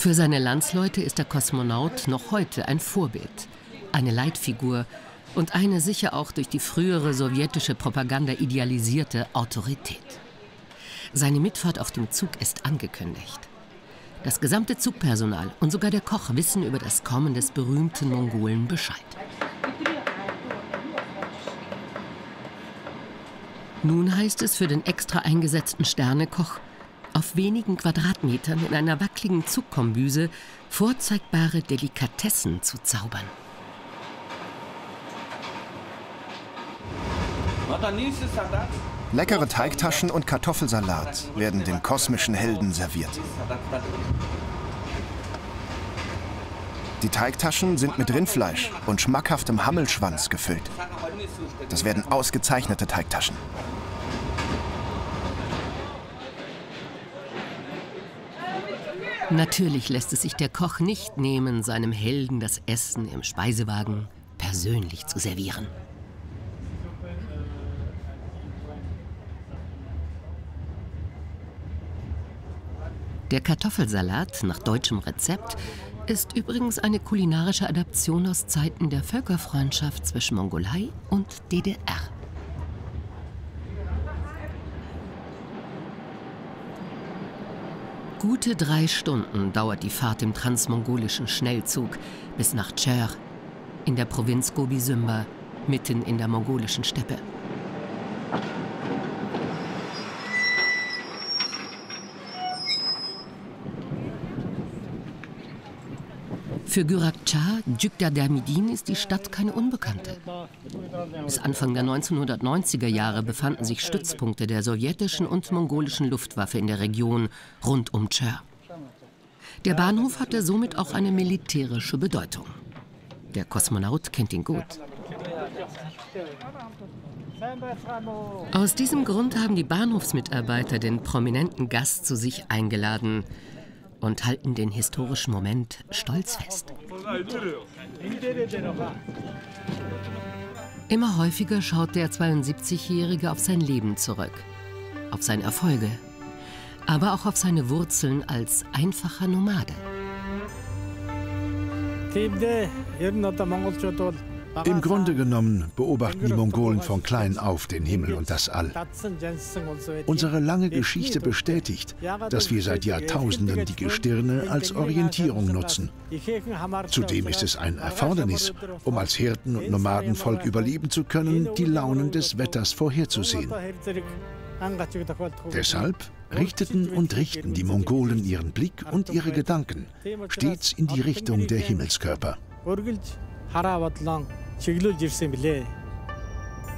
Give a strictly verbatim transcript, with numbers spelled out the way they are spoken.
Für seine Landsleute ist der Kosmonaut noch heute ein Vorbild, eine Leitfigur und eine sicher auch durch die frühere sowjetische Propaganda idealisierte Autorität. Seine Mitfahrt auf dem Zug ist angekündigt. Das gesamte Zugpersonal und sogar der Koch wissen über das Kommen des berühmten Mongolen Bescheid. Nun heißt es für den extra eingesetzten Sternekoch, auf wenigen Quadratmetern in einer wackeligen Zugkombüse vorzeigbare Delikatessen zu zaubern. Leckere Teigtaschen und Kartoffelsalat werden dem kosmischen Helden serviert. Die Teigtaschen sind mit Rindfleisch und schmackhaftem Hammelschwanz gefüllt. Das werden ausgezeichnete Teigtaschen. Natürlich lässt es sich der Koch nicht nehmen, seinem Helden das Essen im Speisewagen persönlich zu servieren. Der Kartoffelsalat nach deutschem Rezept ist übrigens eine kulinarische Adaption aus Zeiten der Völkerfreundschaft zwischen Mongolei und D D R. Gute drei Stunden dauert die Fahrt im transmongolischen Schnellzug bis nach Tchör in der Provinz Gobi-Symba, mitten in der mongolischen Steppe. Für Gyrakcha Djugdadamidin ist die Stadt keine Unbekannte. Bis Anfang der neunzehnhundertneunziger Jahre befanden sich Stützpunkte der sowjetischen und mongolischen Luftwaffe in der Region rund um Tchör. Der Bahnhof hatte somit auch eine militärische Bedeutung. Der Kosmonaut kennt ihn gut. Aus diesem Grund haben die Bahnhofsmitarbeiter den prominenten Gast zu sich eingeladen und halten den historischen Moment stolz fest. Immer häufiger schaut der zweiundsiebzigjährige auf sein Leben zurück, auf seine Erfolge, aber auch auf seine Wurzeln als einfacher Nomade. Im Grunde genommen beobachten die Mongolen von klein auf den Himmel und das All. Unsere lange Geschichte bestätigt, dass wir seit Jahrtausenden die Gestirne als Orientierung nutzen. Zudem ist es ein Erfordernis, um als Hirten- und Nomadenvolk überleben zu können, die Launen des Wetters vorherzusehen. Deshalb richteten und richten die Mongolen ihren Blick und ihre Gedanken stets in die Richtung der Himmelskörper.